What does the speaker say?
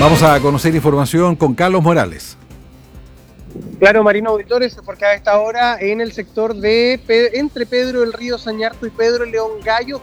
Vamos a conocer información con Carlos Morales. Claro, Marino Auditores, porque a esta hora en el sector de entre Pedro del Río Sañarto y Pedro León Gallo